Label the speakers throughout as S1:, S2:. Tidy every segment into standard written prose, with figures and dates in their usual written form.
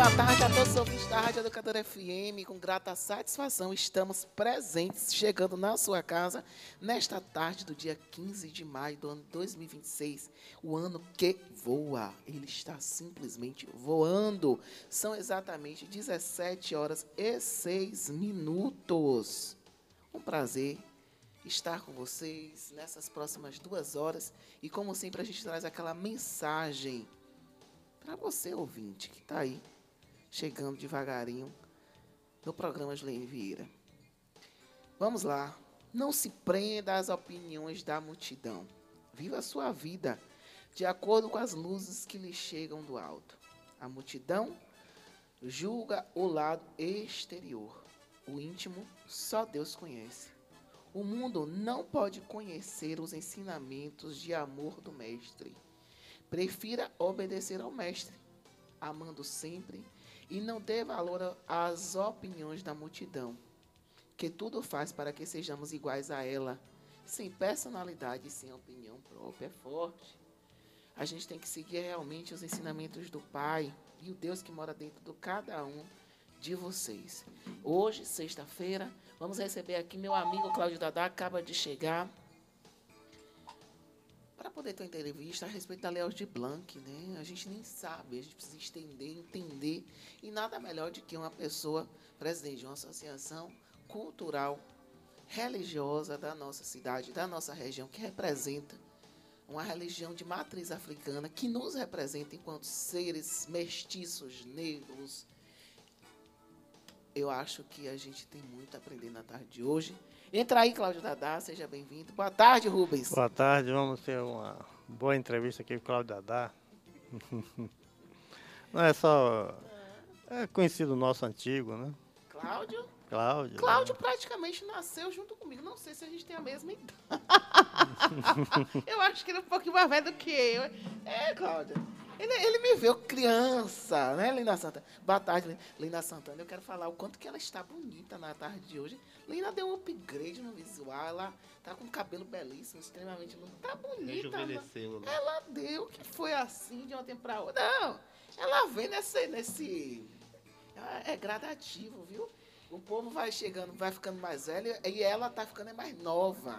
S1: Boa tarde a todos os ouvintes da Rádio Educadora FM. Com grata satisfação, estamos presentes, chegando na sua casa, nesta tarde do dia 15 de maio do ano 2026. O ano que voa. Ele está simplesmente voando. São exatamente 17 horas e 6 minutos. Um prazer estar com vocês nessas próximas 2 horas. E como sempre, a gente traz aquela mensagem para você, ouvinte, que está aí, chegando devagarinho no programa Juliane Vieira. Vamos lá. Não se prenda às opiniões da multidão. Viva a sua vida de acordo com as luzes que lhe chegam do alto. A multidão julga o lado exterior. O íntimo só Deus conhece. O mundo não pode conhecer os ensinamentos de amor do Mestre. Prefira obedecer ao Mestre, amando sempre, e não dê valor às opiniões da multidão, que tudo faz para que sejamos iguais a ela, sem personalidade e sem opinião própria. É forte. A gente tem que seguir realmente os ensinamentos do Pai e o Deus que mora dentro de cada um de vocês. Hoje, sexta-feira, vamos receber aqui meu amigo Cláudio Dadá, acaba de chegar, para poder ter uma entrevista a respeito da Lei Aldir Blanc, né? A gente nem sabe, a gente precisa estender, entender, e nada melhor do que uma pessoa presidente de uma associação cultural, religiosa da nossa cidade, da nossa região, que representa uma religião de matriz africana, que nos representa enquanto seres mestiços, negros. Eu acho que a gente tem muito a aprender na tarde de hoje. Entra aí, Cláudio Dadá, seja bem-vindo. Boa tarde, Rubens.
S2: Boa tarde, vamos ter uma boa entrevista aqui com o Cláudio Dadá. Não é só... É conhecido nosso antigo, né?
S1: Cláudio?
S2: Cláudio,
S1: Praticamente nasceu junto comigo. Não sei se a gente tem a mesma idade. Eu acho que ele é um pouquinho mais velho do que eu. É, Cláudio. Ele me viu criança, né, Lina Santana? Boa tarde, Lina Santana. Eu quero falar o quanto que ela está bonita na tarde de hoje. Lina deu um upgrade no visual. Ela tá com um cabelo belíssimo, extremamente bonito. Tá bonita.
S2: rejuvenesceu, né?
S1: Ela deu que foi assim de uma tempo pra outra. Não, ela vem nesse... É gradativo, viu? O povo vai chegando, vai ficando mais velho e ela tá ficando mais nova.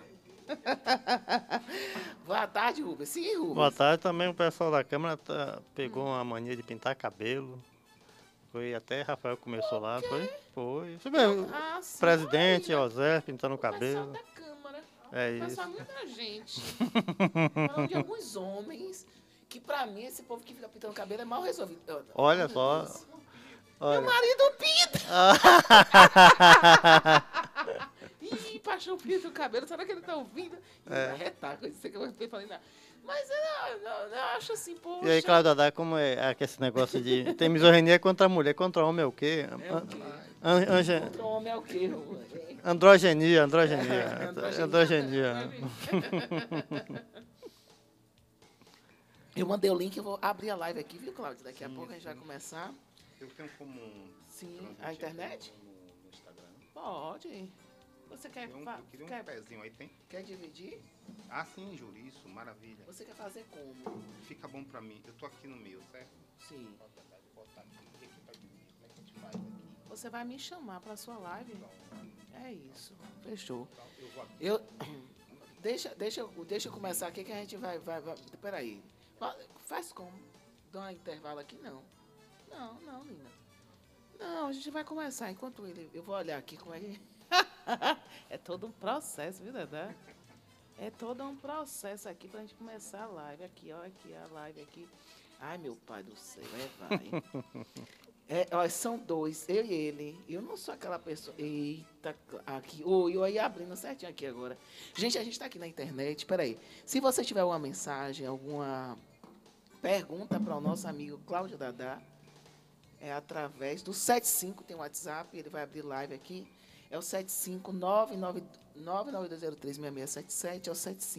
S1: Boa tarde, Rubens. Sim, Rubens.
S2: Boa tarde também, o pessoal da Câmara pegou uma mania de pintar cabelo. Foi até Rafael começou lá, foi? Foi. Você vê, o
S1: Sim,
S2: presidente,
S1: aí, né?
S2: José, pintando o
S1: Pessoal
S2: cabelo.
S1: da Câmara.
S2: É isso.
S1: Pessoal, muita gente. Falando de alguns homens, que pra mim, esse povo que fica pintando cabelo é mal resolvido.
S2: Olha
S1: Meu
S2: só.
S1: Deus.
S2: Olha.
S1: Meu marido pinta. Ih, paixão pinta o cabelo. Será que ele tá ouvindo?
S2: É.
S1: Vai retar com isso que eu falei. Não. Mas eu acho assim, poxa.
S2: E aí, Cláudio Dadá, como é que esse negócio de... Tem misoginia contra a mulher, contra o homem é o quê?
S1: É o quê? Contra o homem é o quê, Rubens?
S2: Androgenia.
S1: Eu mandei o link, eu vou abrir a live aqui, viu, Cláudio? Daqui a pouco a gente vai começar.
S3: Eu tenho como...
S1: Sim, a internet?
S3: No Instagram.
S1: Pode. Você quer,
S3: Eu queria um pezinho aí, tem?
S1: quer dividir?
S3: Ah, sim, Júlio, isso, maravilha.
S1: Você quer fazer como?
S3: Fica bom pra mim. Eu tô aqui no meu, certo?
S1: Sim.
S3: Vou botar aqui, aqui pra dividir. Como é que a gente faz aqui?
S1: Você vai me chamar pra sua live? É isso. Fechou.
S3: Então, eu vou aqui.
S1: Eu... Deixa eu começar aqui que a gente vai... Peraí. Faz como? Dá um intervalo aqui? Não, Lina. Não, a gente vai começar. Enquanto ele... Eu vou olhar aqui como é que... É todo um processo, viu, Dedé? É todo um processo aqui pra gente começar a live. Aqui, ó, aqui, a live aqui. Ai, meu pai do céu, vai. Ó, são dois, eu e ele. Eu não sou aquela pessoa... Eita, aqui. Eu ia abrindo certinho aqui agora. Gente, a gente tá aqui na internet. Peraí. Se você tiver alguma mensagem, alguma pergunta para o nosso amigo Cláudio Dadá, é através do 75, tem o WhatsApp, ele vai abrir live aqui. É o 75992036677, é o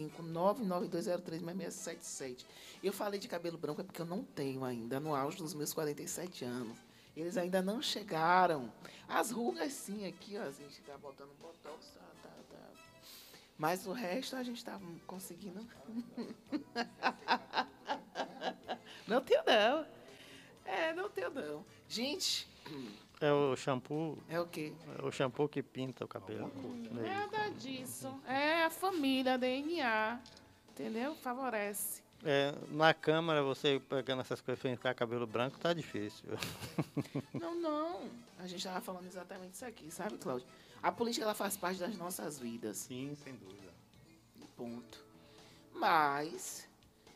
S1: 75992036677. Eu falei de cabelo branco é porque eu não tenho ainda, no auge dos meus 47 anos. Eles ainda não chegaram. As rugas sim, aqui, ó, a gente tá botando botox, tá. Mas o resto a gente tá conseguindo. Não tenho, não. Não tenho não. Gente,
S2: É o shampoo,
S1: é o quê?
S2: é o shampoo que pinta o cabelo. É isso.
S1: Nada disso. É a família, DNA. Entendeu? Favorece.
S2: É, na câmara, você pegando essas coisas pra ficar cabelo branco, tá difícil.
S1: Não. A gente estava falando exatamente isso aqui, sabe, Cláudio? A política, ela faz parte das nossas vidas.
S3: Sim, sem dúvida.
S1: Ponto. Mas,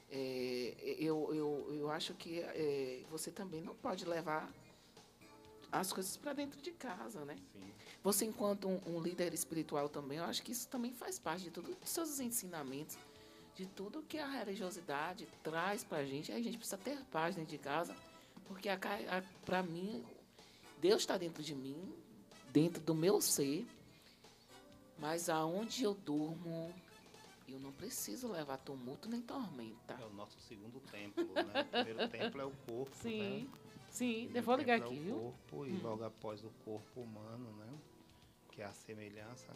S1: eu acho que você também não pode levar as coisas para dentro de casa, né?
S3: Sim.
S1: Você, enquanto um líder espiritual também, eu acho que isso também faz parte de tudo, de seus ensinamentos, de tudo que a religiosidade traz pra gente. A gente precisa ter paz dentro de casa, porque para mim, Deus está dentro de mim, dentro do meu ser, mas aonde eu durmo, eu não preciso levar tumulto nem tormenta.
S3: É o nosso segundo templo, né? O primeiro templo é o corpo, né?
S1: Sim,
S3: O
S1: eu vou ligar
S3: templo
S1: aqui,
S3: é
S1: viu?
S3: o corpo, e logo após o corpo humano, né? Que é a semelhança,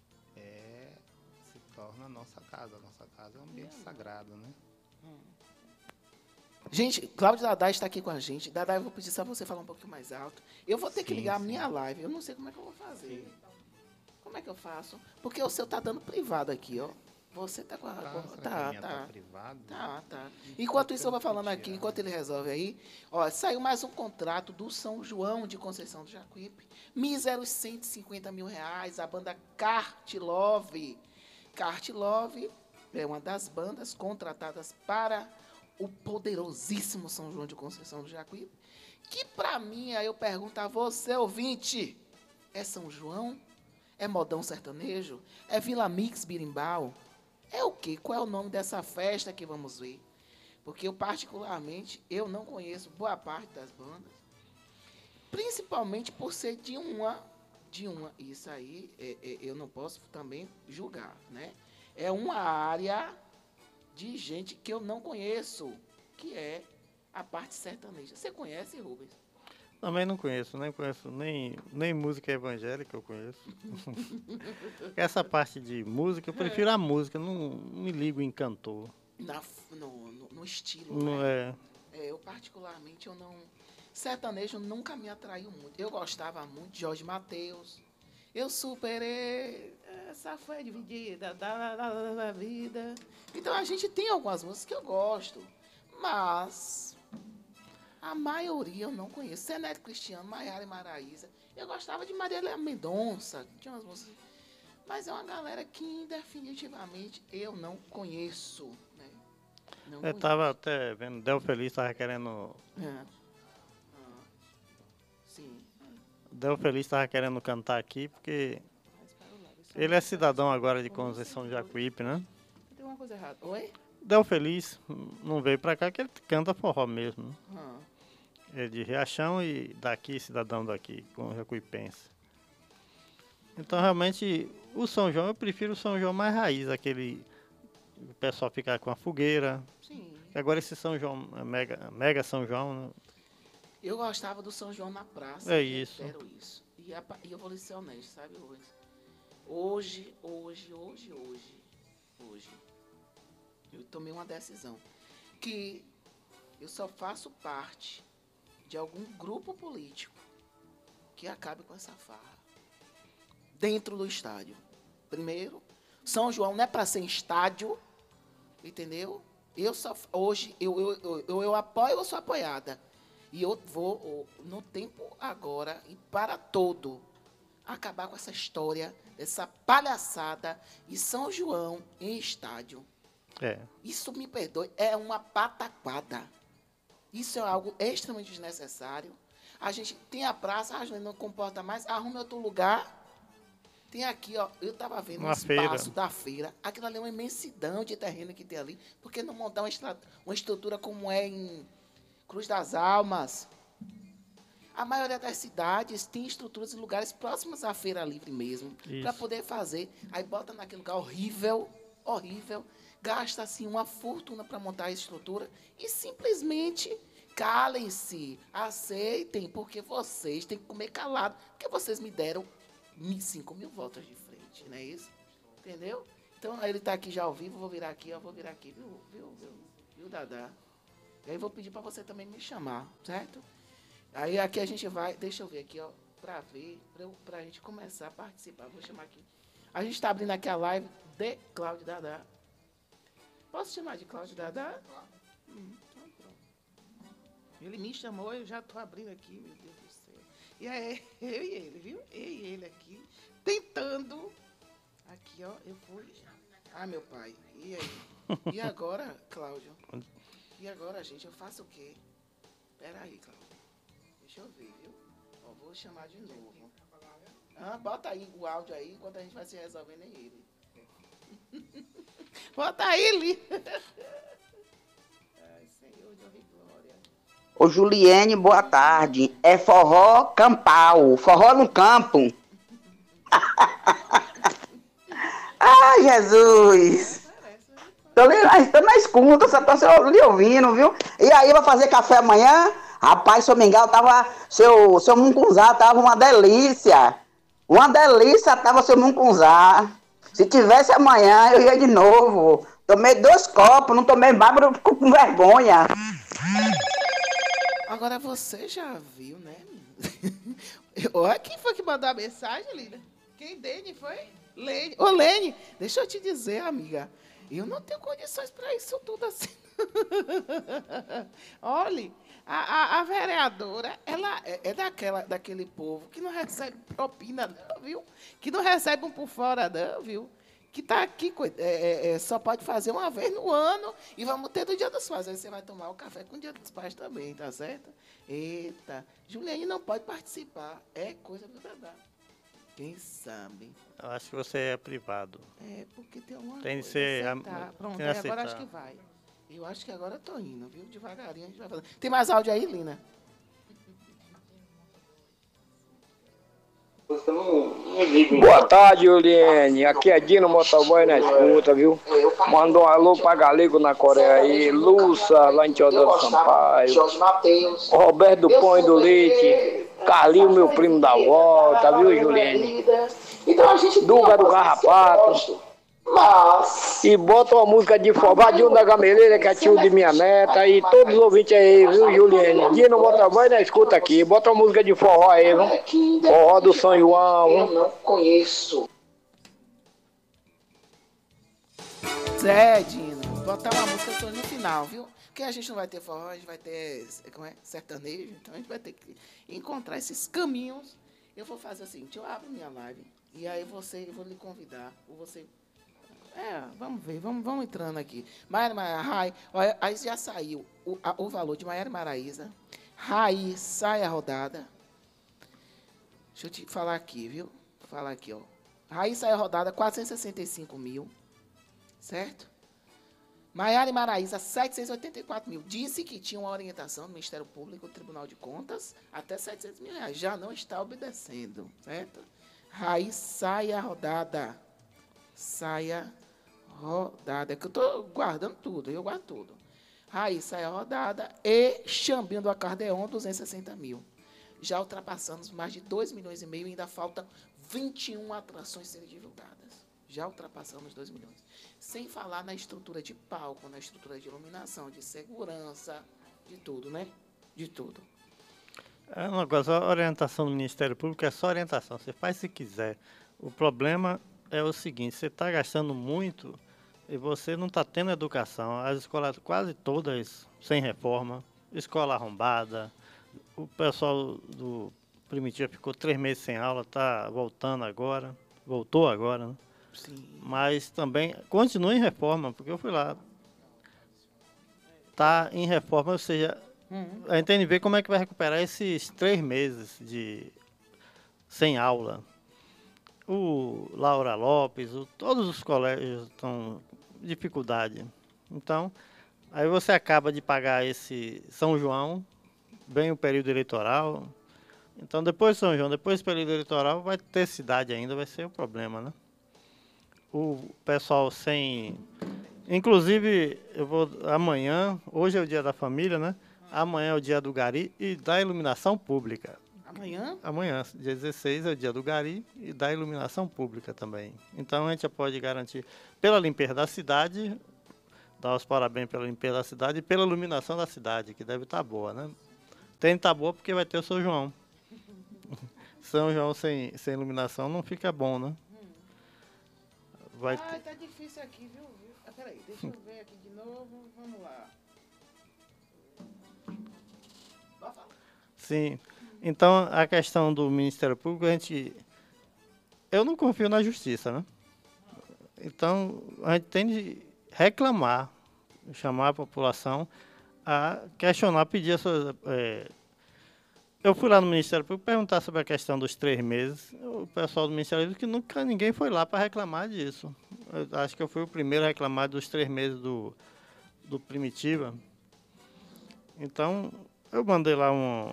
S3: se torna a nossa casa. A nossa casa é um ambiente sagrado, né?
S1: Gente, Cláudio Dadá está aqui com a gente. Dadá, eu vou pedir só você falar um pouquinho mais alto. Eu vou ter que
S3: Sim,
S1: ligar a
S3: sim.
S1: minha live. Eu não sei como é que eu vou fazer. Como é que eu faço? Porque o seu tá dando privado aqui, ó. Você tá com a...
S3: Será que a
S1: Tá,
S3: minha tá privado?
S1: tá. Enquanto isso, eu vou falando aqui, enquanto ele resolve aí. Ó, saiu mais um contrato do São João de Conceição do Jacuípe. Míseros R$150 mil. A banda Cartilove. Cartilove é uma das bandas contratadas para o poderosíssimo São João de Conceição do Jacuípe. Que, pra mim, aí eu pergunto a você, ouvinte, é São João? É modão sertanejo? É Vila Mix Birimbau? É o quê? Qual é o nome dessa festa que vamos ver? Porque eu, particularmente, eu não conheço boa parte das bandas. Principalmente por ser de uma. Isso aí, eu não posso também julgar, né? É uma área de gente que eu não conheço, que é a parte sertaneja. Você conhece, Rubens?
S2: Também não conheço, nem música evangélica eu conheço. Essa parte de música, eu prefiro a música, não me ligo em cantor.
S1: No estilo,
S2: Não
S1: né?
S2: é.
S1: Eu, particularmente, eu não... Sertanejo nunca me atraiu muito. Eu gostava muito de Jorge Mateus. Eu superei essa foi dividida da vida. Então, a gente tem algumas músicas que eu gosto, mas a maioria eu não conheço. Zeneto Cristiano, Maiara e Maraíza. Eu gostava de Marília Mendonça, tinha umas músicas, mas é uma galera que definitivamente eu não conheço, né? Não
S2: Eu
S1: conheço.
S2: tava até vendo, Del Feliz tava querendo.
S1: Sim.
S2: Del Feliz tava querendo cantar aqui, porque ele é cidadão agora de Conceição de Jacuípe, né?
S1: Tem uma coisa errada. Oi?
S2: Del Feliz não veio pra cá que ele canta forró mesmo, né?
S1: Ah.
S2: É de Riachão e daqui, cidadão daqui, com jacuipense. Então, realmente, o São João, eu prefiro o São João mais raiz, aquele o pessoal ficar com a fogueira.
S1: Sim.
S2: Agora esse São João, mega São João, né?
S1: Eu gostava do São João na praça.
S2: É
S1: eu
S2: isso.
S1: Quero isso. E eu vou lhe ser honesto, sabe, Rubens? Hoje, eu tomei uma decisão. Que eu só faço parte de algum grupo político que acabe com essa farra. Dentro do estádio. Primeiro, São João não é para ser em estádio, entendeu? Hoje, eu apoio, eu sou apoiada. E eu vou, no tempo agora, e para todo, acabar com essa história, essa palhaçada de São João em estádio.
S2: É.
S1: Isso, me perdoe, é uma pataquada. Isso é algo extremamente desnecessário. A gente tem a praça, a gente não comporta mais, arrume outro lugar. Tem aqui, ó, eu estava vendo
S2: Uma
S1: um espaço
S2: feira.
S1: da feira. Aquilo ali é uma imensidão de terreno que tem ali. Por que não montar uma estrutura como é em Cruz das Almas? A maioria das cidades tem estruturas em lugares próximos à feira livre mesmo. Para
S2: Isso.
S1: poder fazer. Aí bota naquele lugar horrível, gasta assim uma fortuna para montar a estrutura e simplesmente calem-se, aceitem, porque vocês têm que comer calado, porque vocês me deram 5.000 votos de frente, não é isso? Entendeu? Então ele está aqui já ao vivo, vou virar aqui, viu, Dadá? E aí eu vou pedir para você também me chamar, certo? Aí aqui a gente vai, deixa eu ver aqui, ó, para ver, pra gente começar a participar. Vou chamar aqui. A gente está abrindo aqui a live de Cláudio Dadá. Posso chamar de Cláudio Dadá? Então pronto. Ele me chamou, eu já estou abrindo aqui, meu Deus do céu. E aí, eu e ele, viu? Eu e ele aqui, tentando. Aqui, ó, eu fui. Ah, meu pai, e aí? E agora, Cláudio? E agora, gente, eu faço o quê? Peraí, Cláudio. Deixa eu ver, viu? Ó, vou chamar de novo. Ah, bota aí o áudio aí, enquanto a gente vai se resolvendo em ele. Bota ele! Ai, Senhor, de honra e glória.
S4: Ô Juliene, boa tarde. É forró campal, forró no campo. Ai, Jesus. Tô na escuta, só tô lhe ouvindo, viu? E aí, vai fazer café amanhã? Rapaz, seu mingau tava... Seu mungunzá tava uma delícia. Uma delícia tava seu mungunzá. Se tivesse amanhã, eu ia de novo. Tomei 2 copos, não tomei bárbaro, fico com vergonha.
S1: Agora você já viu, né? Olha quem foi que mandou a mensagem, Lina. Quem Dene foi? Lene. Ô, Lene, deixa eu te dizer, amiga. Eu não tenho condições para isso tudo assim. Olha, a vereadora, ela é daquele povo que não recebe propina, não, viu? Que não recebe um por fora, não, viu? Que está aqui, só pode fazer uma vez no ano e vamos ter do Dia dos Pais. Aí você vai tomar o café com o Dia dos Pais também, tá certo? Eita, Juliane não pode participar. É coisa do Dadá. Quem sabe?
S2: Eu acho que você é privado.
S1: É, porque tem alguma
S2: Tem de
S1: coisa.
S2: ser...
S1: Pronto,
S2: tem
S1: aí
S2: que
S1: agora
S2: aceitar.
S1: acho que vai. Eu acho que agora eu tô indo, viu? Devagarinho a gente vai fazendo. Tem mais áudio aí, Lina?
S5: Boa tarde, Juliane. Aqui é Dino Motoboy na escuta, viu? Mandou um alô pra Galego na Coreia aí, Lúcia lá em Teodoro Sampaio, Roberto do Pão e do Leite, Carlinho, meu primo da volta, viu, Juliane? Duga do Garrapato. E bota uma música de Vadinho da Gameleira, que é tio de minha neta, e todos os ouvintes aí, viu, Juliane? Dino Motoboy na escuta aqui, bota uma música de forró aí, viu? Forró do São João.
S4: Eu não conheço.
S1: Zé, Dino, botar uma música só no final, viu? Porque a gente não vai ter forró, a gente vai ter sertanejo, então a gente vai ter que encontrar esses caminhos. Eu vou fazer o seguinte, eu abro minha live, e aí eu vou lhe convidar, ou você... vamos ver, vamos entrando aqui. Maiara Maraíza, aí já saiu o valor de Maiara Maraíza. Raí, sai a rodada. Deixa eu te falar aqui, viu? Vou falar aqui, ó. Raí, sai a rodada, 465 mil. Certo? Maiara Maraíza, 784 mil. Disse que tinha uma orientação do Ministério Público, do Tribunal de Contas, até 700 mil reais. Já não está obedecendo, certo? Raí, sai a rodada. Saia rodada. É que eu estou guardando tudo, eu guardo tudo. Raí, saia rodada. E Xambinho do Acardeon, 260 mil. Já ultrapassamos mais de 2 milhões e meio e ainda faltam 21 atrações serem divulgadas. Já ultrapassamos 2 milhões. Sem falar na estrutura de palco, na estrutura de iluminação, de segurança, de tudo, né? De tudo.
S2: É uma coisa, a orientação do Ministério Público é só orientação. Você faz se quiser. O problema é o seguinte, você está gastando muito e você não está tendo educação. As escolas quase todas sem reforma, escola arrombada, o pessoal do Primitivo ficou 3 meses sem aula, está voltando agora, voltou agora, né?
S1: Sim.
S2: Mas também continua em reforma, porque eu fui lá. Está em reforma, ou seja, a gente tem que ver como é que vai recuperar esses 3 meses sem aula. O Laura Lopes, todos os colégios estão em dificuldade. Então, aí você acaba de pagar esse São João, vem o período eleitoral. Então, depois de São João, depois do período eleitoral, vai ter cidade ainda, vai ser o problema, né? O pessoal sem... Inclusive, amanhã, hoje é o dia da família, né? Amanhã é o dia do gari e da iluminação pública.
S1: Amanhã?
S2: Amanhã, dia 16, é o dia do gari e da iluminação pública também. Então, a gente já pode garantir, pela limpeza da cidade, dar os parabéns pela limpeza da cidade e pela iluminação da cidade, que deve estar boa, né? Tem que estar boa porque vai ter o São João. São João sem iluminação não fica bom, né? Vai ter...
S1: tá difícil aqui, viu? Peraí, deixa eu ver aqui de novo. Vamos lá.
S2: Sim. Então, a questão do Ministério Público, eu não confio na justiça, né? Então, a gente tem de reclamar, chamar a população a questionar, pedir as suas... Eu fui lá no Ministério Público perguntar sobre a questão dos 3 meses. O pessoal do Ministério Público, que nunca ninguém foi lá para reclamar disso. Eu acho que eu fui o primeiro a reclamar dos 3 meses do Primitiva. Então, eu mandei lá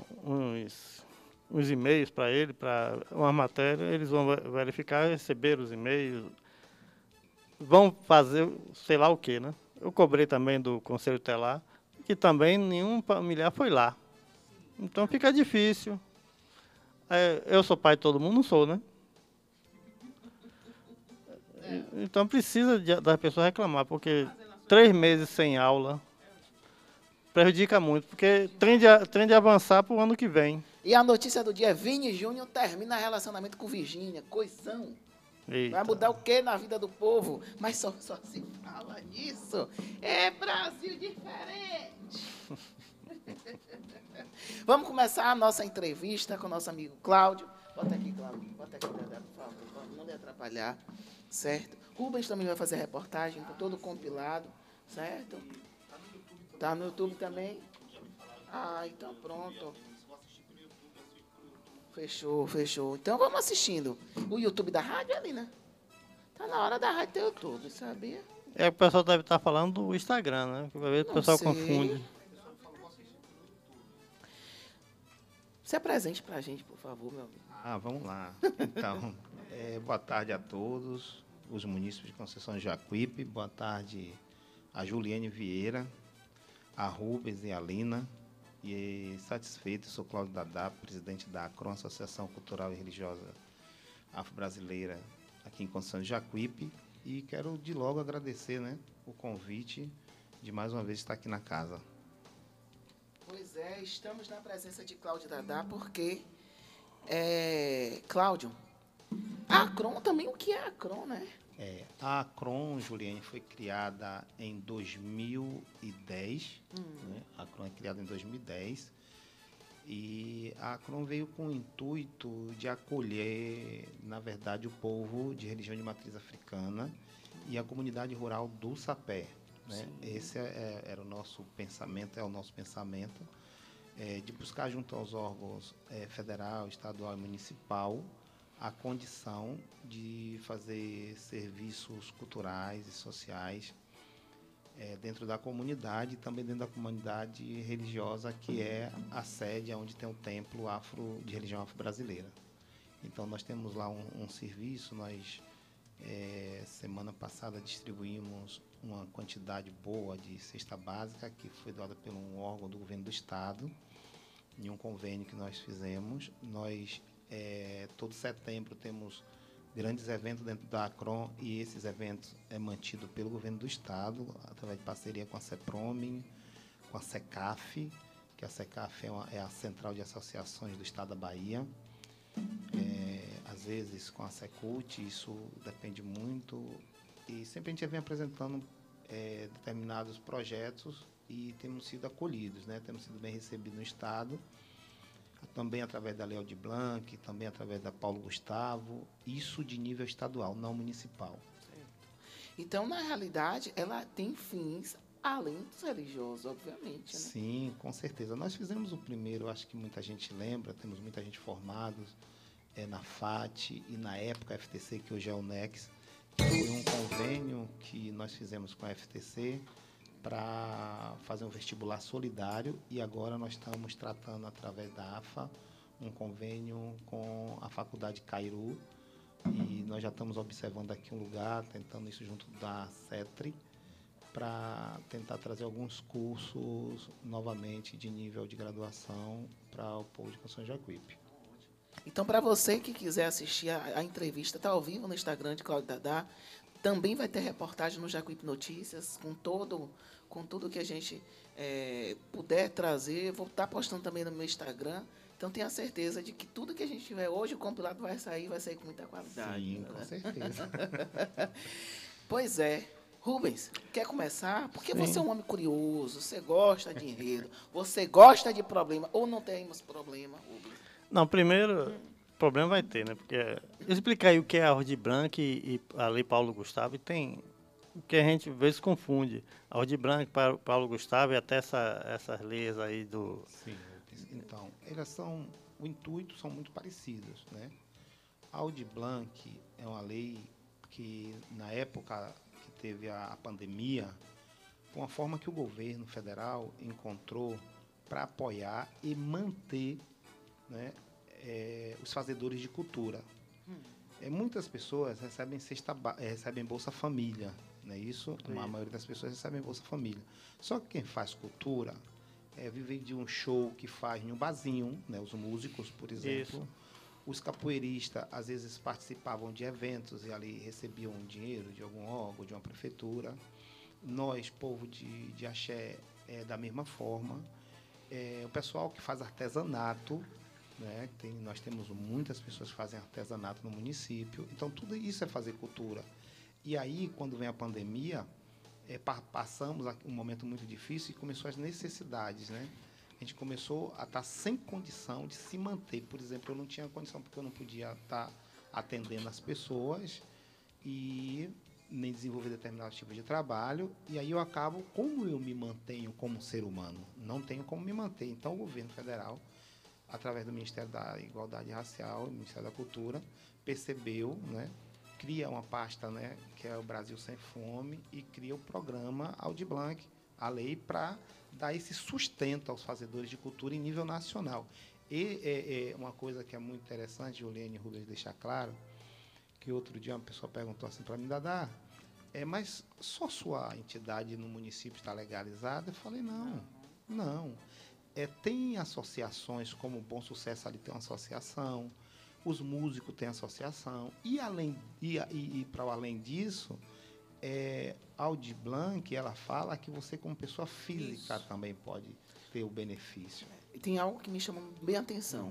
S2: uns e-mails para ele, para uma matéria. Eles vão verificar, receber os e-mails, vão fazer sei lá o quê, né? Eu cobrei também do Conselho Tutelar, que também nenhum familiar foi lá. Então fica difícil. Eu sou pai de todo mundo, não sou, né? Então precisa das pessoas reclamar, porque 3 meses sem aula prejudica muito, porque tende a avançar para o ano que vem.
S1: E a notícia do dia: Vini Júnior termina relacionamento com Virgínia. Coisão.
S2: Eita.
S1: Vai mudar o que na vida do povo? Mas só se fala nisso. É Brasil diferente. Vamos começar a nossa entrevista com o nosso amigo Cláudio. Bota aqui, Cláudio. Bota aqui, Dedé, por favor. Não lhe atrapalhar. Certo? Rubens também vai fazer reportagem com todo compilado. Certo? Tá no YouTube também? Ah, então pronto. Fechou. Então vamos assistindo. O YouTube da rádio é ali, né? Tá na hora da rádio ter YouTube, sabia?
S2: O pessoal deve estar falando do Instagram, né? Às vezes o pessoal confunde.
S1: Se apresente pra gente, por favor, meu amigo.
S3: Vamos lá. Então, boa tarde a todos, os munícipes de Conceição de Jacuípe. Boa tarde a Juliane Vieira, a Rubens e a Lina. E satisfeito, sou Cláudio Dadá, presidente da ACRON, Associação Cultural e Religiosa Afro-Brasileira, aqui em Conceição de Jacuípe. E quero de logo agradecer, né, o convite de mais uma vez estar aqui na casa.
S1: Pois é, estamos na presença de Cláudio Dadá, porque, Cláudio, a ACRON também, o que é a ACRON, né?
S3: A ACRON, Juliane, foi criada em 2010. Né? A ACRON é criada em 2010. E a ACRON veio com o intuito de acolher, na verdade, o povo de religião de matriz africana e a comunidade rural do Sapé. Né? Esse era o nosso pensamento, é o nosso pensamento, de buscar junto aos órgãos federal, estadual e municipal a condição de fazer serviços culturais e sociais dentro da comunidade e também dentro da comunidade religiosa, que é a sede onde tem o templo de religião afro-brasileira. Então nós temos lá um serviço, nós semana passada distribuímos uma quantidade boa de cesta básica que foi doada por um órgão do governo do estado, em um convênio que nós fizemos. Nós, todo setembro, temos grandes eventos dentro da ACRON e esses eventos é mantido pelo governo do estado, através de parceria com a CEPROME, com a SECAF, que a SECAF é a Central de Associações do Estado da Bahia, às vezes com a SECULT, isso depende muito, e sempre a gente vem apresentando determinados projetos e temos sido acolhidos, né? Temos sido bem recebidos no estado, também através da Lei Aldir Blanc, também através da Paulo Gustavo, isso de nível estadual, não municipal.
S1: Certo. Então, na realidade, ela tem fins além dos religiosos, obviamente, né?
S3: Sim, com certeza. Nós fizemos o primeiro, acho que muita gente lembra, temos muita gente formada na FAT e na época FTC, que hoje é o NEX, que foi um convênio que nós fizemos com a FTC para fazer um vestibular solidário, e agora nós estamos tratando, através da AFA, um convênio com a Faculdade Cairu, e nós já estamos observando aqui um lugar, tentando isso junto da CETRI, para tentar trazer alguns cursos novamente de nível de graduação para o povo de Conceição de Jacuípe.
S1: Então, para você que quiser assistir a entrevista, está ao vivo no Instagram de Cláudio Dadá, Também vai ter reportagem no Jacuípe Notícias, com tudo que a gente puder trazer. Vou estar postando também no meu Instagram. Então, tenha certeza de que tudo que a gente tiver hoje, o compilado vai sair com muita qualidade.
S3: Sim,
S1: né?
S3: com certeza.
S1: Pois é. Rubens, quer começar? Porque
S2: Sim.
S1: você é um homem curioso, você gosta de enredo, você gosta de problema, ou não temos problema, Rubens?
S2: Não, primeiro, problema vai ter, né? Porque explicar aí o que é a Ordem Branca e a Lei Paulo Gustavo, e tem o que a gente às vezes confunde. A Ordem Branca, Paulo Gustavo e até essas leis aí do...
S3: Sim, então, o intuito são muito parecidos, né? A Audi Blanc é uma lei que, na época que teve a pandemia, foi uma forma que o governo federal encontrou para apoiar e manter, né, os fazedores de cultura. Muitas pessoas recebem Bolsa Família, não é isso? A maioria das pessoas recebem Bolsa Família. Só que quem faz cultura vive de um show que faz em um barzinho, né? Os músicos, por exemplo.
S2: Isso.
S3: Os capoeiristas, às vezes, participavam de eventos e ali recebiam dinheiro de algum órgão, de uma prefeitura. Nós, povo de axé, da mesma forma. O pessoal que faz artesanato, né? Nós temos muitas pessoas que fazem artesanato no município. Então, tudo isso é fazer cultura. E aí, quando vem a pandemia, passamos um momento muito difícil e começou as necessidades, né? A gente começou a estar sem condição de se manter. Por exemplo, eu não tinha condição porque eu não podia estar atendendo as pessoas e nem desenvolver determinados tipos de trabalho. E aí eu acabo, como eu me mantenho como ser humano? Não tenho como me manter. Então, o governo federal, através do Ministério da Igualdade Racial, Ministério da Cultura, percebeu, né? Cria uma pasta, né, que é o Brasil Sem Fome, e cria o programa Audi Blanc, a lei, para dar esse sustento aos fazedores de cultura em nível nacional. E uma coisa que é muito interessante, Juliane e Rubens deixar claro, que outro dia uma pessoa perguntou assim para mim, Dadá, mas só sua entidade no município está legalizada? Eu falei, não. Tem associações como o Bom Sucesso, ali tem uma associação, os músicos têm associação, e para além disso, a Audi Blanc, ela fala que você, como pessoa física, também pode ter o benefício.
S1: E tem algo que me chama bem a atenção.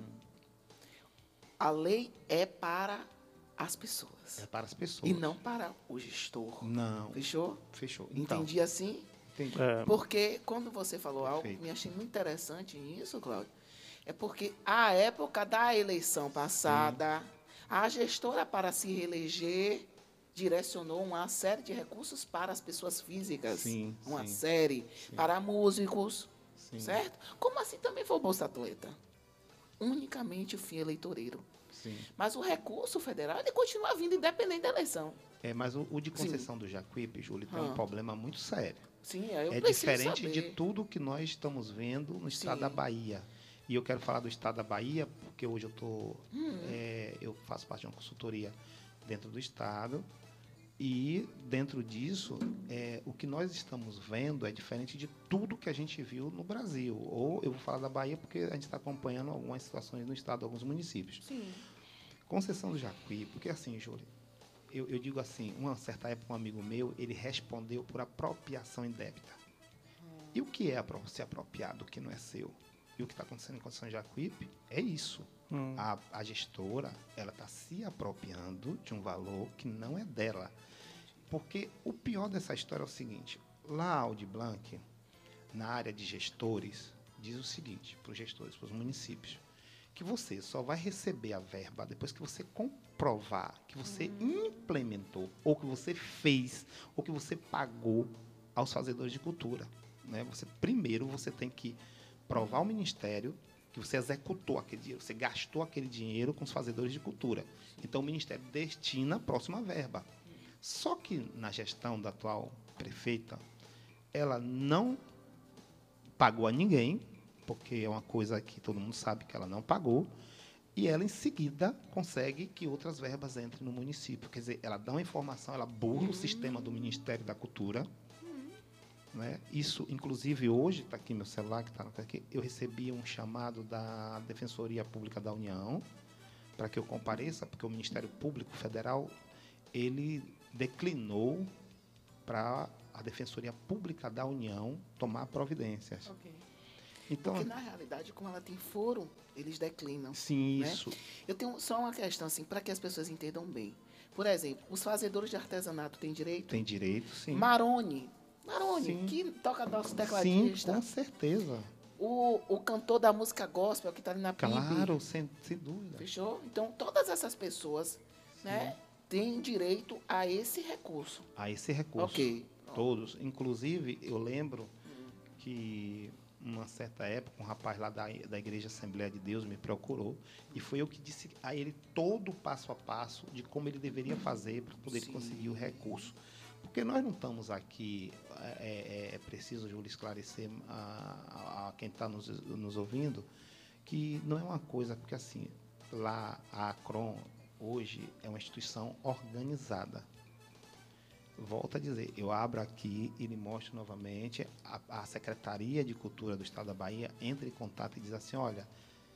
S1: A lei é para as pessoas.
S3: É para as pessoas.
S1: E não para o gestor.
S3: Não.
S1: Fechou?
S3: Fechou. Então,
S1: Entendi assim?
S3: entendi.
S1: Porque quando você falou algo que me achei muito interessante nisso, Cláudio, é porque a época da eleição passada, a gestora, para se reeleger, direcionou uma série de recursos para as pessoas físicas. Uma série para músicos, certo? Como assim também foi o Bolsa Atleta? Unicamente o fim eleitoreiro.
S3: Sim.
S1: Mas o recurso federal, ele continua vindo independente da eleição.
S3: Mas o de Conceição do Jacuípe, Júlio, tem um problema muito sério.
S1: Sim, eu
S3: É
S1: preciso
S3: diferente
S1: saber.
S3: de tudo que nós estamos vendo no estado da Bahia. E eu quero falar do estado da Bahia, porque hoje eu faço parte de uma consultoria dentro do estado. E dentro disso, o que nós estamos vendo é diferente de tudo que a gente viu no Brasil. Ou eu vou falar da Bahia porque a gente está acompanhando algumas situações no estado, alguns municípios.
S1: Sim.
S3: Conceição do Jacuípe, porque assim, Júlio, eu digo assim, uma certa época um amigo meu, ele respondeu por apropriação indébita. E o que é se apropriar do que não é seu? E o que está acontecendo em Conceição do Jacuípe é isso. A gestora, ela está se apropriando de um valor que não é dela. Porque o pior dessa história é o seguinte, lá a Audi Blanc, na área de gestores, diz o seguinte, para os gestores, para os municípios, que você só vai receber a verba depois que você comprovar que você implementou, ou que você fez, ou que você pagou aos fazedores de cultura. Né? Primeiro você tem que provar ao Ministério que você executou aquele dinheiro, você gastou aquele dinheiro com os fazedores de cultura. Então, o Ministério destina a próxima verba. Só que, na gestão da atual prefeita, ela não pagou a ninguém, porque é uma coisa que todo mundo sabe que ela não pagou, e ela, em seguida, consegue que outras verbas entrem no município. Quer dizer, ela dá uma informação, ela burla o sistema do Ministério da Cultura. Né? Isso, inclusive, hoje, está aqui meu celular, que está aqui, eu recebi um chamado da Defensoria Pública da União para que eu compareça, porque o Ministério Público Federal, ele declinou para a Defensoria Pública da União tomar providências.
S1: Ok.
S3: Então,
S1: Porque, na realidade, como ela tem foro, eles declinam.
S3: sim,
S1: né?
S3: isso.
S1: Eu tenho só uma questão, assim, para que as pessoas entendam bem. Por exemplo, os fazedores de artesanato têm direito?
S3: Tem direito, sim.
S1: Marone,
S3: Sim.
S1: que toca nosso
S3: Sim,
S1: tecladista.
S3: com certeza.
S1: O cantor da música gospel, que está ali na PIB.
S3: Claro, sem dúvida.
S1: Fechou? Então, todas essas pessoas, né, têm direito a esse recurso.
S3: A esse recurso.
S1: Ok.
S3: Todos. Inclusive, eu lembro que, uma certa época, um rapaz lá da Igreja Assembleia de Deus me procurou e foi eu que disse a ele todo o passo a passo de como ele deveria fazer para poder
S1: Sim.
S3: conseguir o recurso. Porque nós não estamos aqui, é preciso, Júlio, esclarecer a quem está nos ouvindo, que não é uma coisa, porque assim, lá a ACRON hoje é uma instituição organizada. Volto a dizer, eu abro aqui e lhe mostro novamente, a Secretaria de Cultura do Estado da Bahia entra em contato e diz assim, olha,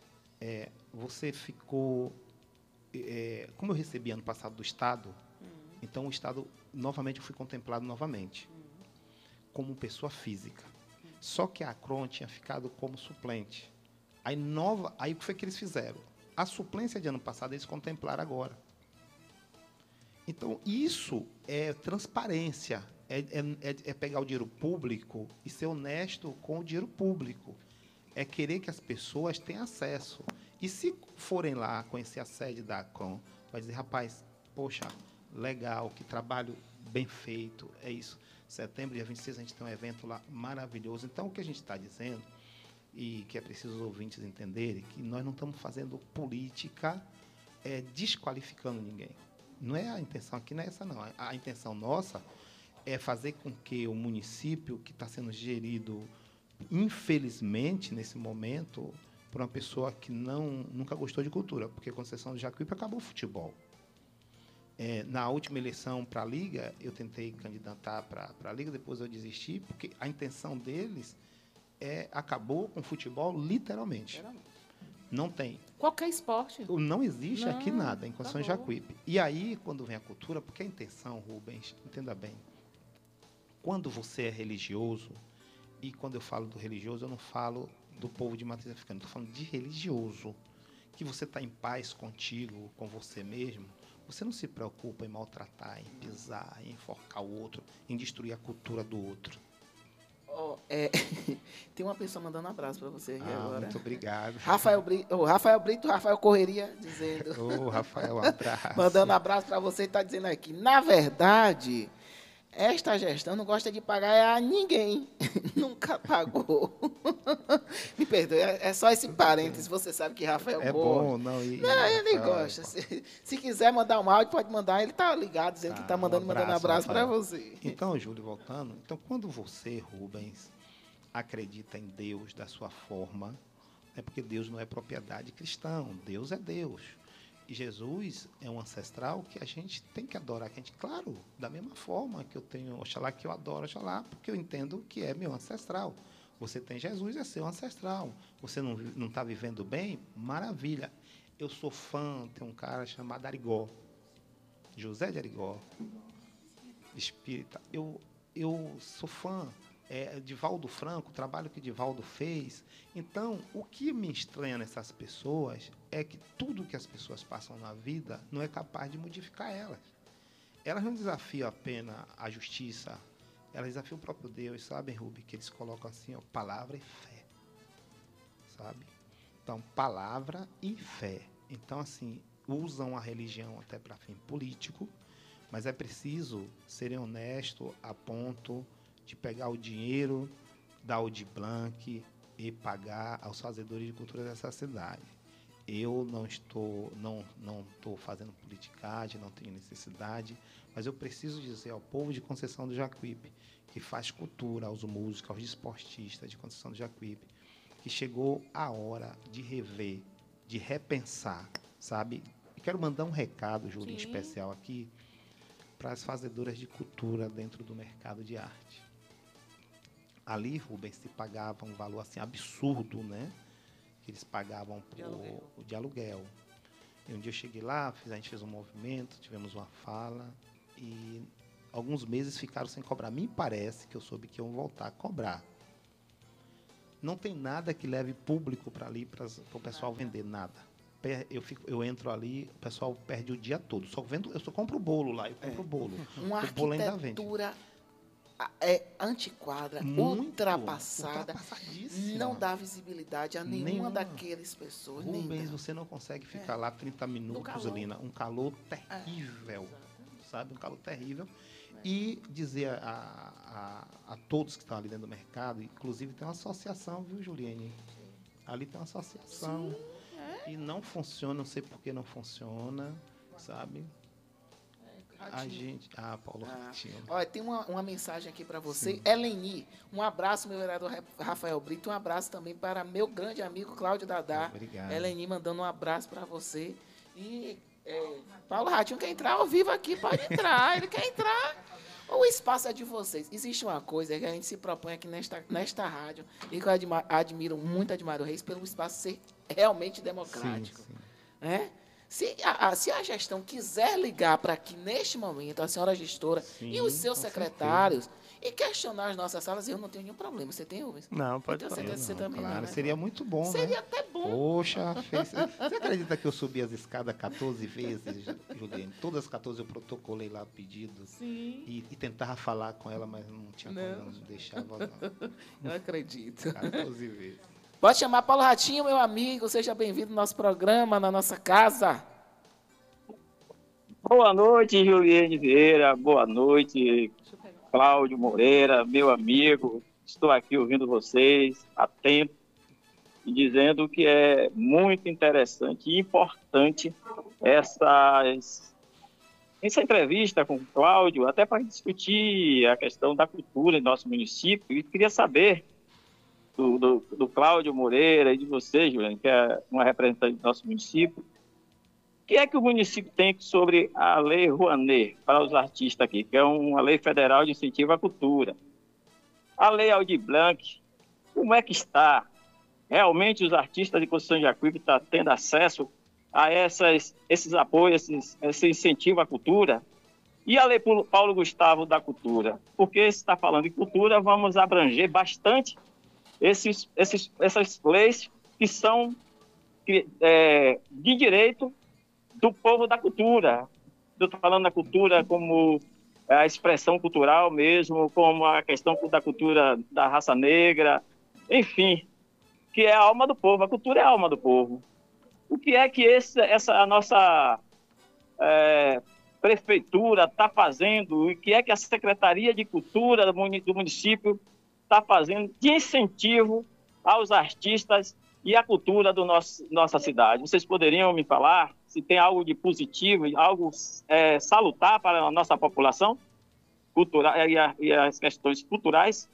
S3: você ficou, como eu recebi ano passado do Estado, então o Estado, novamente, eu fui contemplado novamente, como pessoa física. Só que a ACRON tinha ficado como suplente. Aí o que foi que eles fizeram? A suplência de ano passado eles contemplaram agora. Então, isso é transparência, é pegar o dinheiro público e ser honesto com o dinheiro público. É querer que as pessoas tenham acesso. E se forem lá conhecer a sede da ACRON, vai dizer, rapaz, poxa, legal, que trabalho bem feito, é isso. Setembro, dia 26, a gente tem um evento lá maravilhoso. Então, o que a gente está dizendo, e que é preciso os ouvintes entenderem, que nós não estamos fazendo política desqualificando ninguém. Não é a intenção aqui, não é essa não. A intenção nossa é fazer com que o município, que está sendo gerido, infelizmente, nesse momento, por uma pessoa que nunca gostou de cultura, porque Conceição do Jacuípe acabou o futebol. Na última eleição para a Liga, eu tentei candidatar para a Liga, depois eu desisti, porque a intenção deles acabou com o futebol literalmente. Não tem.
S1: Qualquer esporte.
S3: Não existe
S1: Não,
S3: aqui nada em Conceição do Jacuípe. E aí, quando vem a cultura, porque a intenção, Rubens, entenda bem, quando você é religioso, e quando eu falo do religioso, eu não falo do povo de matriz africana, estou falando de religioso, que você está em paz contigo, com você mesmo, você não se preocupa em maltratar, em pisar, em enforcar o outro, em destruir a cultura do outro.
S1: Tem uma pessoa mandando um abraço para você aqui agora.
S3: Muito obrigado.
S1: Rafael Brito, Rafael Correria, dizendo.
S3: Rafael, um abraço.
S1: Mandando um abraço para você e está dizendo aqui. Na verdade, esta gestão não gosta de pagar a ninguém. Nunca pagou. Me perdoe, é só esse parênteses. Você sabe que Rafael
S3: é
S1: gosta.
S3: bom, não.
S1: Não, ele gosta. Se quiser mandar um áudio, pode mandar. Ele está ligado, dizendo que está mandando abraço para você.
S3: Então, Júlio, voltando. Então, quando você, Rubens, acredita em Deus da sua forma, é porque Deus não é propriedade cristã. Deus é Deus. E Jesus é um ancestral que a gente tem que adorar. Que a gente, claro, da mesma forma que eu tenho Oxalá, que eu adoro Oxalá, porque eu entendo que é meu ancestral. Você tem Jesus, é seu ancestral. Você não está vivendo bem? Maravilha. Eu sou fã, tem um cara chamado Arigó, José de Arigó, espírita. Eu sou fã de Valdo Franco, o trabalho que Divaldo fez. Então, o que me estranha nessas pessoas é que tudo que as pessoas passam na vida não é capaz de modificar elas. Elas não desafiam apenas a justiça, elas desafiam o próprio Deus, sabem, Rubi, que eles colocam assim, ó, palavra e fé, sabe? Então, palavra e fé. Então, assim, usam a religião até para fim político, mas é preciso serem honestos a ponto de pegar o dinheiro da Audi Blanc e pagar aos fazedores de cultura dessa cidade. Eu não estou fazendo politicagem, não tenho necessidade, mas eu preciso dizer ao povo de Conceição do Jacuípe, que faz cultura, aos músicos, aos desportistas de Conceição do Jacuípe, que chegou a hora de rever, de repensar, sabe? E quero mandar um recado, Júlia, em especial aqui, para as fazedoras de cultura dentro do mercado de arte. Ali, Rubens, se pagava um valor assim absurdo, né? Que eles pagavam de aluguel. E um dia eu cheguei lá, a gente fez um movimento, tivemos uma fala, e alguns meses ficaram sem cobrar. Me parece que eu soube que iam voltar a cobrar. Não tem nada que leve público para ali, para o pessoal vender nada. Eu entro ali, o pessoal perde o dia todo. Eu só compro o bolo lá, eu compro o bolo.
S1: Uma
S3: o bolo ainda vende.
S1: arquitetura antiquada,
S3: Muito,
S1: ultrapassada,
S3: ultrapassadíssima.
S1: não dá visibilidade a nenhuma daquelas pessoas.
S3: Rubens, você não consegue ficar lá 30 minutos,
S1: calor.
S3: Lina. Um calor terrível, sabe? Um calor terrível. E dizer a todos que estão ali dentro do mercado, inclusive tem uma associação, viu, Juliane? Ali tem uma associação. E não funciona, não sei por que não funciona, sabe? A gente... Paulo Ratinho.
S1: Olha, tem uma mensagem aqui para você. Sim. Eleni, um abraço, meu vereador Rafael Brito. Um abraço também para meu grande amigo Cláudio Dadá.
S3: Obrigado.
S1: Eleni mandando um abraço para você. E Paulo Ratinho quer entrar ao vivo aqui, pode entrar. Ele quer entrar. O espaço é de vocês. Existe uma coisa que a gente se propõe aqui nesta rádio, e que eu admiro o Reis, pelo espaço ser realmente democrático.
S3: Sim.
S1: Se a gestão quiser ligar para aqui, neste momento, a senhora gestora e os seus secretários, e questionar as nossas salas, eu não tenho nenhum problema. Você tem, Rubens?
S2: Não, pode
S1: ter certeza que você também
S3: claro,
S1: não, né?
S3: Seria muito bom,
S1: Seria até bom.
S3: Poxa, você acredita que eu subi as escadas 14 vezes, Juliane? Todas as 14 eu protocolei lá pedido.
S1: Sim.
S3: E tentava falar com ela, mas não tinha como, não deixava, não.
S1: Eu acredito.
S3: 14 vezes.
S1: Pode chamar Paulo Ratinho, meu amigo. Seja bem-vindo ao nosso programa, na nossa casa.
S6: Boa noite, Juliane Vieira. Boa noite, Cláudio Moreira, meu amigo. Estou aqui ouvindo vocês há tempo e dizendo que é muito interessante e importante essa entrevista com o Cláudio, até para discutir a questão da cultura em nosso município. E queria saber do Cláudio Moreira e de você, Juliane, que é uma representante do nosso município, o que é que o município tem sobre a Lei Rouanet para os artistas aqui, que é uma lei federal de incentivo à cultura? A Lei Aldir Blanc, como é que está? Realmente os artistas de Conceição de Jacuípe estão tendo acesso a esses apoios, esse incentivo à cultura? E a Lei Paulo Gustavo da Cultura? Porque se está falando de cultura, vamos abranger bastante essas leis que são de direito do povo da cultura. Eu estou falando da cultura como a expressão cultural mesmo, como a questão da cultura da raça negra, enfim, que é a alma do povo. A cultura é a alma do povo. O que é que a nossa prefeitura está fazendo? E o que é que a Secretaria de Cultura do município está fazendo de incentivo aos artistas e à cultura da nossa cidade? Vocês poderiam me falar se tem algo de positivo, algo salutar para a nossa população cultural e as questões culturais?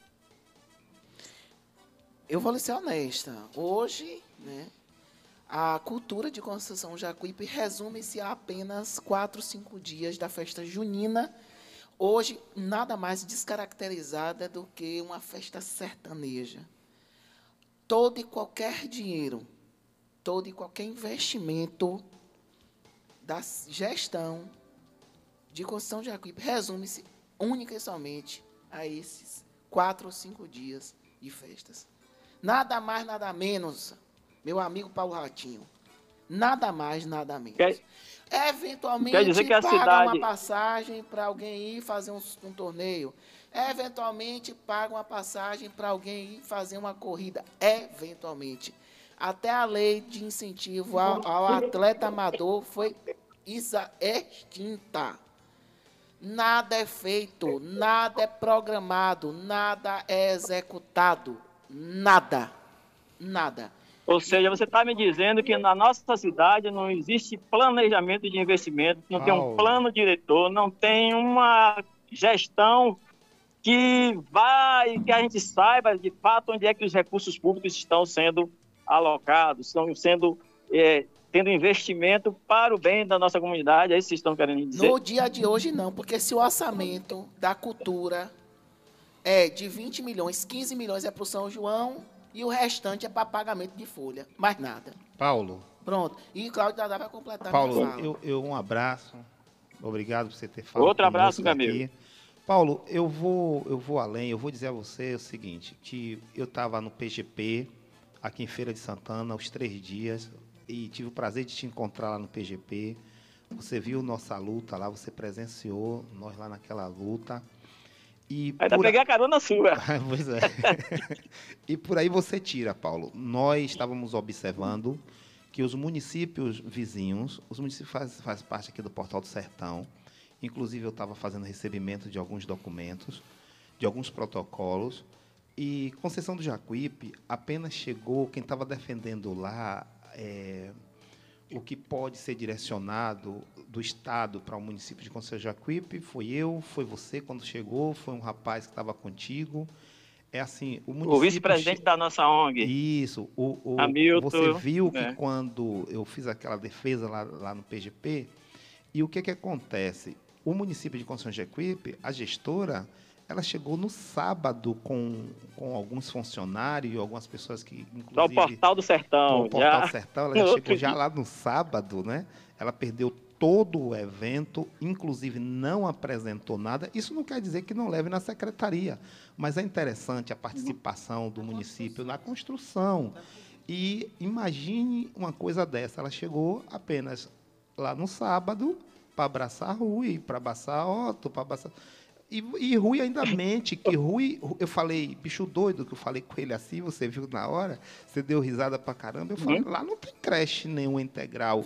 S1: Eu vou lhe ser honesta. Hoje, né, a cultura de Conceição Jacuípe resume-se a apenas 4, 5 dias da festa junina. Hoje, nada mais descaracterizada do que uma festa sertaneja. Todo e qualquer dinheiro, todo e qualquer investimento da gestão de Conceição de Jacuípe resume-se única e somente a esses 4 ou 5 dias de festas. Nada mais, nada menos, meu amigo Paulo Ratinho. Nada mais, nada menos. Eventualmente,
S6: quer dizer que
S1: paga uma passagem para alguém ir fazer um torneio. Eventualmente, paga uma passagem para alguém ir fazer uma corrida. Eventualmente. Até a lei de incentivo ao atleta amador foi extinta. Nada é feito, nada é programado, nada é executado. Nada. Nada.
S6: Ou seja, você está me dizendo que na nossa cidade não existe planejamento de investimento, não tem um plano diretor, não tem uma gestão que a gente saiba de fato onde é que os recursos públicos estão sendo alocados, estão sendo tendo investimento para o bem da nossa comunidade. É isso que vocês estão querendo dizer?
S1: No dia de hoje não, porque se o orçamento da cultura é de 20 milhões, 15 milhões é para o São João, e o restante é para pagamento de folha. Mais nada.
S3: Paulo.
S1: Pronto. E Cláudio Dadá vai completar.
S3: Paulo, um abraço. Obrigado por você ter falado.
S6: Outro abraço, meu
S3: aqui.
S6: amigo.
S3: Paulo, eu vou além, eu vou dizer a você o seguinte, que eu estava no PGP, aqui em Feira de Santana, os 3 dias, e tive o prazer de te encontrar lá no PGP. Você viu nossa luta lá, você presenciou nós lá naquela luta. E
S6: ainda peguei a carona sua.
S3: Pois é. E por aí você tira, Paulo. Nós estávamos observando que os municípios vizinhos, os municípios fazem parte aqui do Portal do Sertão, inclusive eu estava fazendo recebimento de alguns documentos, de alguns protocolos, e Conceição do Jacuípe apenas chegou, quem estava defendendo lá o que pode ser direcionado do Estado para o município de Conceição do Jacuípe, foi eu, foi você quando chegou, foi um rapaz que estava contigo. É assim, o município...
S6: O vice-presidente da nossa ONG.
S3: Isso.
S6: Hamilton,
S3: você viu que quando eu fiz aquela defesa lá no PGP, e o que acontece? O município de Conceição do Jacuípe, a gestora, ela chegou no sábado com alguns funcionários, algumas pessoas que, inclusive...
S6: No Portal do Sertão.
S3: No Portal do Sertão, ela já chegou já lá no sábado, né? Ela perdeu todo o evento, inclusive não apresentou nada. Isso não quer dizer que não leve na secretaria, mas é interessante a participação do município na construção. E imagine uma coisa dessa, ela chegou apenas lá no sábado para abraçar Rui, para abraçar Otto, para abraçar... E Rui ainda mente que Rui... Eu falei, bicho doido, que eu falei com ele assim, você viu na hora, você deu risada pra caramba. Eu falei, lá não tem creche nenhuma integral.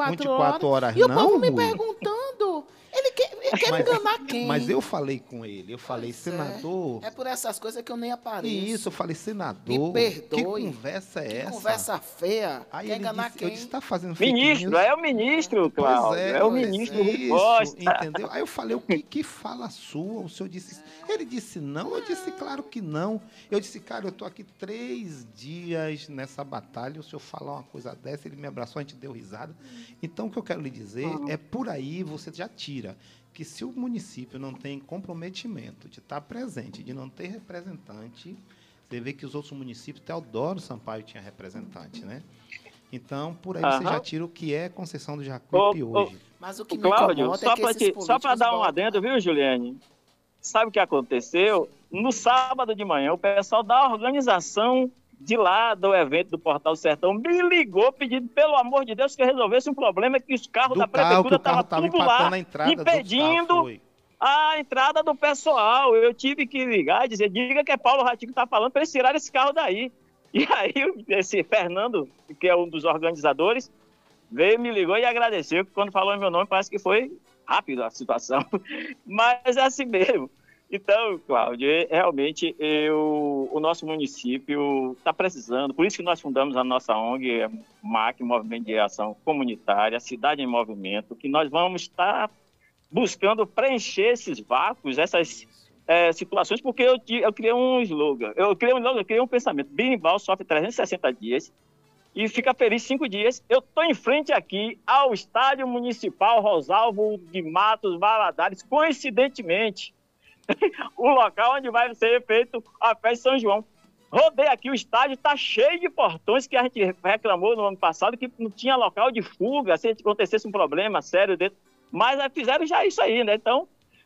S1: 24
S3: horas
S1: e
S3: não,
S1: o povo me
S3: Rui.
S1: perguntando, ele quer enganar quem?
S3: Mas eu falei com ele, eu falei, senador...
S1: É por essas coisas que eu nem apareço.
S3: Isso, eu falei, senador,
S1: me perdoe.
S3: que conversa é
S1: que
S3: essa?
S1: Conversa feia.
S3: Aí
S1: quer
S3: ele
S1: enganar
S3: disse,
S1: quem?
S3: eu disse, tá fazendo fake
S6: Ministro,
S3: news?
S6: é o ministro, Cláudio. É o ministro Rui Costa.
S3: Entendeu? Aí eu falei, o que fala sua? O senhor disse, ele disse não, eu disse, claro que não. Eu disse, cara, eu tô aqui 3 dias nessa batalha, o senhor falar uma coisa dessa, ele me abraçou, a gente deu risada. Então, o que eu quero lhe dizer é, por aí você já tira que se o município não tem comprometimento de estar presente, de não ter representante, você vê que os outros municípios, Teodoro Sampaio tinha representante, né? Então, por aí você já tira o que é Conceição do Jacuípe hoje.
S1: Mas o que me
S6: Cláudio,
S1: incomoda é que esses políticos
S6: só para dar um adendo, viu, Juliane? Sabe o que aconteceu? No sábado de manhã, o pessoal da organização de lá do evento do Portal do Sertão me ligou pedindo, pelo amor de Deus, que eu resolvesse um problema que os carros da prefeitura estavam tudo lá, impedindo a entrada do pessoal. Eu tive que ligar e dizer, diga que é Paulo Ratinho que está falando para eles tirarem esse carro daí. E aí, esse Fernando, que é um dos organizadores, veio, me ligou e agradeceu, que quando falou meu nome parece que foi rápido a situação, mas é assim mesmo. Então, Cláudio, realmente o nosso município está precisando, por isso que nós fundamos a nossa ONG, MAC, Movimento de Ação Comunitária, Cidade em Movimento, que nós vamos estar buscando preencher esses vácuos, essas situações, porque eu criei um slogan, eu criei um pensamento, Birimbau sofre 360 dias, e fica feliz 5 dias. Eu estou em frente aqui ao Estádio Municipal Rosalvo de Matos Valadares, coincidentemente, o local onde vai ser feito a festa de São João. Rodei aqui, o estádio está cheio de portões que a gente reclamou no ano passado, que não tinha local de fuga, se acontecesse um problema sério dentro. Mas fizeram já isso aí, né? Então,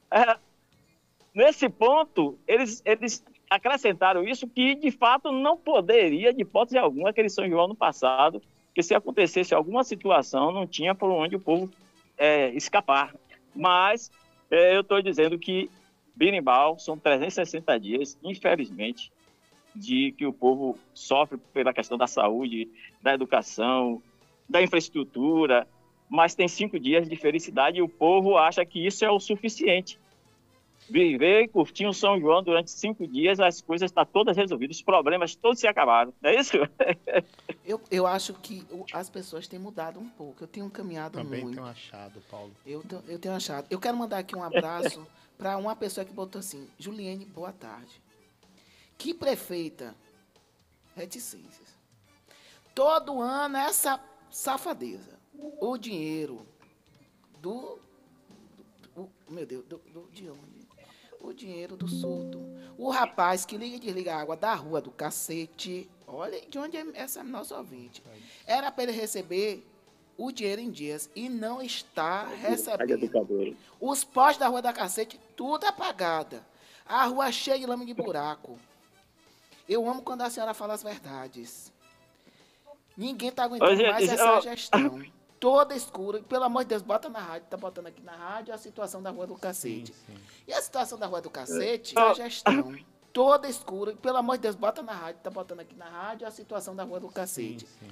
S6: nesse ponto, eles acrescentaram isso, que de fato não poderia, de hipótese alguma, aquele São João no passado, que se acontecesse alguma situação, não tinha por onde o povo escapar. Mas eu estou dizendo que Birimbau são 360 dias, infelizmente, de que o povo sofre pela questão da saúde, da educação, da infraestrutura, mas tem 5 dias de felicidade e o povo acha que isso é o suficiente. Viver e curtir um São João durante 5 dias, as coisas estão todas resolvidas, os problemas todos se acabaram, não é isso?
S1: Eu acho que as pessoas têm mudado um pouco, eu tenho caminhado
S3: Também
S1: muito.
S3: tenho achado, Paulo.
S1: Eu tenho achado. Eu quero mandar aqui um abraço para uma pessoa que botou assim, Juliane, boa tarde. Que prefeita, reticências. Todo ano essa safadeza, o dinheiro meu Deus, de onde? O dinheiro do surdo. O rapaz que liga e desliga a água da rua do cacete. Olha de onde é essa nossa ouvinte. Era para ele receber o dinheiro em dias e não está
S6: Rádio
S1: recebendo.
S6: Educadora.
S1: Os postes da Rua da Cacete, tudo apagada. A rua cheia de lama de buraco. Eu amo quando a senhora fala as verdades. Ninguém está aguentando
S6: Ô, gente,
S1: mais essa
S6: ó,
S1: gestão. Toda escura. Pelo amor de Deus, bota na rádio. Tá botando aqui na rádio a situação da Rua do Cacete. E a situação da Rua do Cacete é a gestão. Toda escura. Pelo amor de Deus, bota na rádio. Tá botando aqui na rádio a situação da Rua do Cacete.